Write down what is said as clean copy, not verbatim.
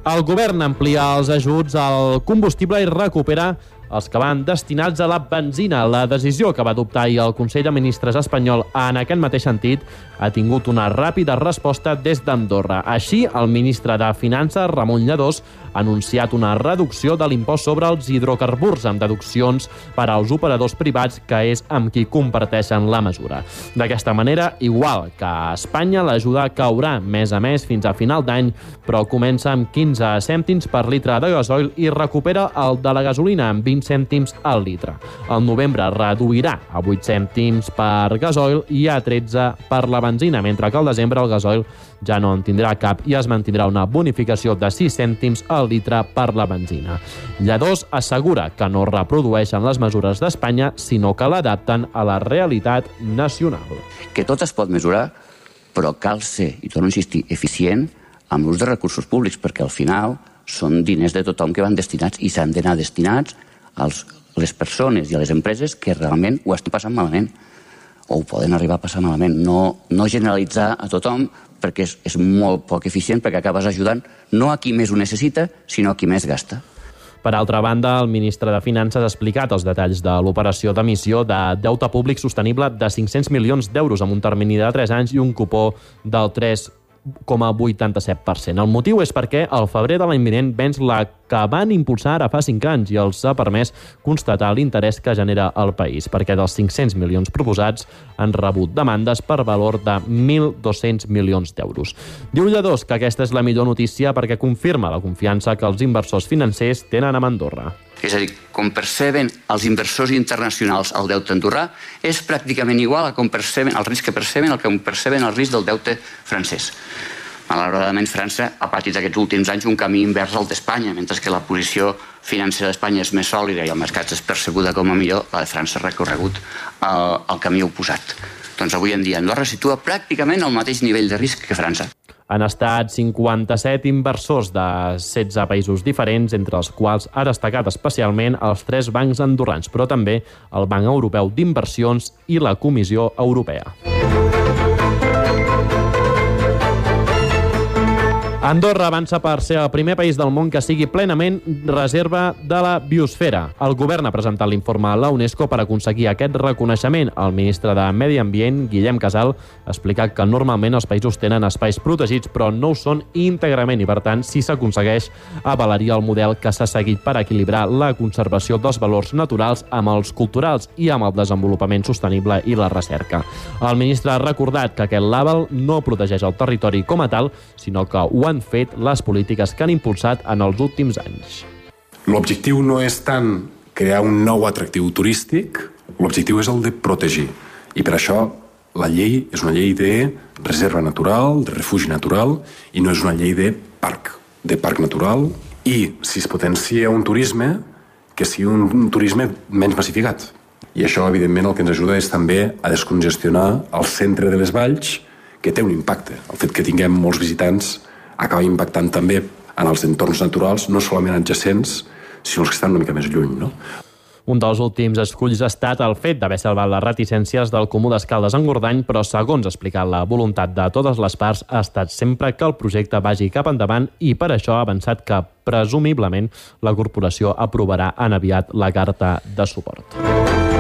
El govern amplia els ajuts al combustible i recupera els que van destinats a la benzina. La decisió que va adoptar ahir el Consell de Ministres espanyol en aquest mateix sentit ha tingut una ràpida resposta des d'Andorra. Així, el ministre de Finances, Ramon Lladós, ha anunciat una reducció de l'impost sobre els hidrocarburs amb deduccions per als operadors privats, que és amb qui comparteixen la mesura. D'aquesta manera, igual que a Espanya, l'ajuda caurà mes a mes fins a final d'any, però comença amb 15 cèntims per litre de gasoil i recupera el de la gasolina amb 20 cèntims al litre. Al novembre reduirà a 8 cèntims per gasoil i a 13 per la benzina, mentre que al desembre el gasoil ja no en tindrà cap i es mantindrà una bonificació de 6 cèntims al litre per la benzina. Lladós assegura que no reprodueixen les mesures d'Espanya, sinó que l'adapten a la realitat nacional. Que tot es pot mesurar, però cal ser, i torno a insistir, eficient amb l'ús de recursos públics, perquè al final són diners de tothom que van destinats i s'han d'anar destinats a les persones i a les empreses que realment ho estan passant malament o ho poden arribar a passar malament. No generalitzar a tothom, perquè és molt poc eficient, perquè acabes ajudant no a qui més ho necessita, sinó a qui més gasta. Per altra banda, el ministre de Finances ha explicat els detalls de l'operació d'emissió de deute públic sostenible de 500 milions d'euros amb un termini de 3 anys i un cupó del 3,87%. El motiu és perquè al febrer de l'any vinent venç la que van impulsar ara fa 5 anys i els ha permès constatar l'interès que genera el país, perquè dels 500 milions proposats han rebut demandes per valor de 1.200 milions d'euros. Diu Lladós que aquesta és la millor notícia perquè confirma la confiança que els inversors financers tenen amb Andorra. És a dir, com perceben els inversors internacionals el deute andorrà, és pràcticament igual a com perceben el risc que perceben el que perceben el risc del deute francès. Malauradament, França ha patit aquests últims anys un camí invers al d'Espanya, mentre que la posició financera d'Espanya és més sòlida i el mercat és percebuda com a millor, la de França ha recorregut el camí oposat. Doncs avui en dia Andorra situa pràcticament al mateix nivell de risc que França. Han estat 57 inversors de 16 països diferents, entre els quals ha destacat especialment els 3 bancs andorrans, però també el Banc Europeu d'Inversions i la Comissió Europea. Andorra avança per ser el primer país del món que sigui plenament reserva de la biosfera. El govern ha presentat l'informe a la UNESCO per aconseguir aquest reconeixement. El ministre de Medi Ambient, Guillem Casal, ha explicat que normalment els països tenen espais protegits, però no ho són íntegrament i, per tant, si s'aconsegueix, avalaria el model que s'ha seguit per equilibrar la conservació dels valors naturals amb els culturals i amb el desenvolupament sostenible i la recerca. El ministre ha recordat que aquest label no protegeix el territori com a tal, sinó que ho han fet les polítiques que han impulsat en els últims anys. L'objectiu no és tant crear un nou atractiu turístic, l'objectiu és el de protegir. I per això la llei és una llei de reserva natural, de refugi natural, i no és una llei de parc natural. I si es potencia un turisme, que sigui un turisme menys massificat. I això, evidentment, el que ens ajuda és també a descongestionar el centre de les valls, que té un impacte. El fet que tinguem molts visitants acaba impactant també en els entorns naturals, no solament adjacents, sinó els que estan una mica més lluny, no? Un dels últims esculls ha estat el fet d'haver salvat les reticències del Comú d'Escaldes en Gordany, però segons ha explicat la voluntat de totes les parts ha estat sempre que el projecte vagi cap endavant i per això ha avançat que, presumiblement, la corporació aprovarà en aviat la carta de suport.